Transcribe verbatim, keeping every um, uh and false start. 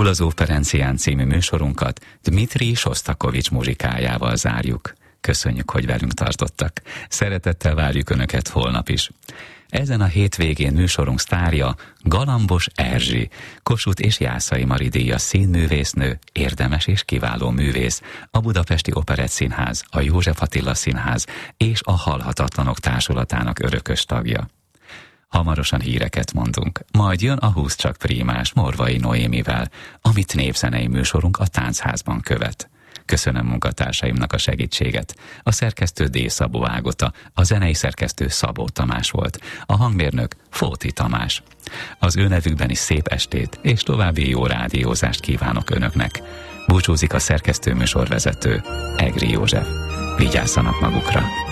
Túl az Óperencián című műsorunkat Dmitrij Sosztakovics muzsikájával zárjuk. Köszönjük, hogy velünk tartottak. Szeretettel várjuk Önöket holnap is. Ezen a hétvégén műsorunk sztárja Galambos Erzsi, Kossuth és Jászai Mari díjas színművésznő, érdemes és kiváló művész, a Budapesti Operettszínház, a József Attila Színház és a Halhatatlanok Társulatának örökös tagja. Hamarosan híreket mondunk, majd jön a Húsz csak prímás Morvai Noémivel, amit népzenei műsorunk a Táncházban követ. Köszönöm munkatársaimnak a segítséget. A szerkesztő D. Szabó Ágota, a zenei szerkesztő Szabó Tamás volt, a hangmérnök Fóti Tamás. Az ő nevükben is szép estét és további jó rádiózást kívánok Önöknek. Búcsúzik a szerkesztő műsorvezető, Egri József. Vigyázzanak magukra!